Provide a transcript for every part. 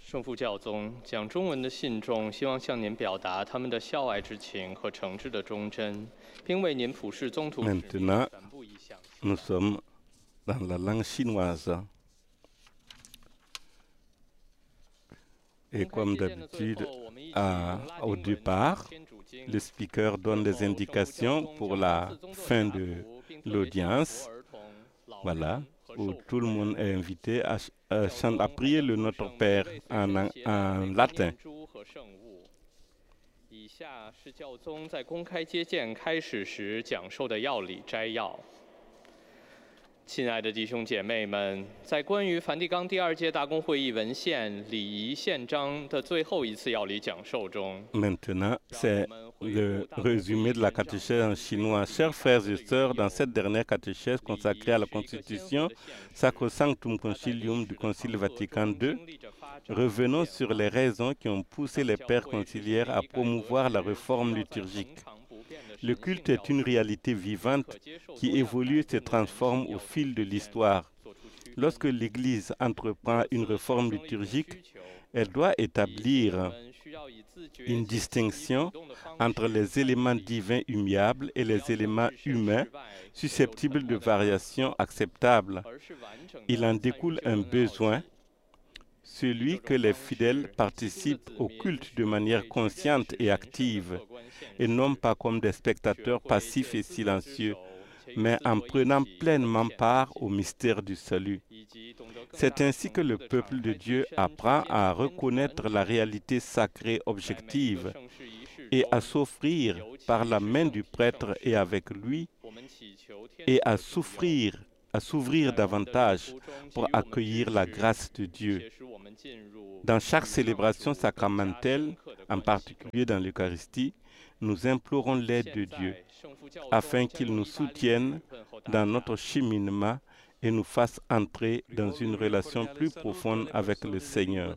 圣父教宗讲中文的信众希望向您表达他们的孝爱之情和诚挚的忠贞，并为您普世宗徒使命传布一项。 Nous sommes dans la langue chinoise. Et comme d'habitude, au départ, le speaker donne des indications pour la fin de l'audience. Voilà, où tout le monde est invité à prier le Notre Père en latin. 以下是教宗在公开接见开始时讲授的要理摘要。亲爱的弟兄姐妹们，在关于梵蒂冈第2届大公会议文献礼仪宪章的最后一次要理讲授中 Maintenant, c'est le résumé de la catéchèse en chinois. Chers frères et sœurs, dans cette dernière catéchèse consacrée à la Constitution Sacrosanctum Concilium du Concile Vatican II, revenons sur les raisons qui ont poussé les pères conciliaires à promouvoir la réforme liturgique. Le culte est une réalité vivante qui évolue et se transforme au fil de l'histoire. Lorsque l'Église entreprend une réforme liturgique, elle doit établir une distinction entre les éléments divins immuables et les éléments humains susceptibles de variations acceptables. Il en découle un besoin, celui que les fidèles participent au culte de manière consciente et active, et non pas comme des spectateurs passifs et silencieux, mais en prenant pleinement part au mystère du salut. C'est ainsi que le peuple de Dieu apprend à reconnaître la réalité sacrée objective et à s'offrir par la main du prêtre et avec lui, et à s'ouvrir davantage pour accueillir la grâce de Dieu. Dans chaque célébration sacramentelle, en particulier dans l'Eucharistie, nous implorons l'aide de Dieu afin qu'il nous soutienne dans notre cheminement et nous fasse entrer dans une relation plus profonde avec le Seigneur.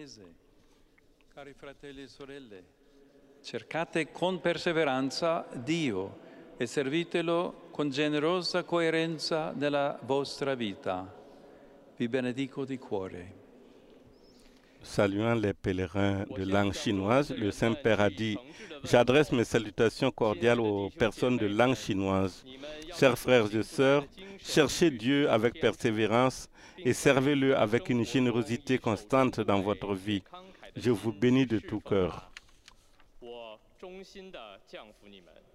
Cercate con perseveranza Dio e servitelo con generosa coerenza nella vostra vita. Vi benedico di cuore. Saluant les pèlerins de langue chinoise, le Saint-Père a dit « J'adresse mes salutations cordiales aux personnes de langue chinoise. Chers frères et sœurs, cherchez Dieu avec persévérance et servez-le avec une générosité constante dans votre vie. Je vous bénis de tout cœur. 我衷心地降服你们。